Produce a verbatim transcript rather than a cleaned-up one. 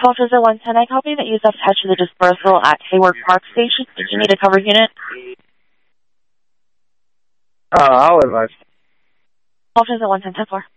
Call Visit one ten, I copy that you attached to the dispersal at Hayward Park Station. Did you need a cover unit? Uh, I'll advise. Call Visit one ten, ten four.